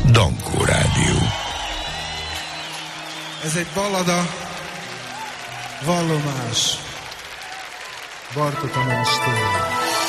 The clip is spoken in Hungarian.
Dankó Rádió. Ez egy ballada, vallomás. Bartók Tamástól.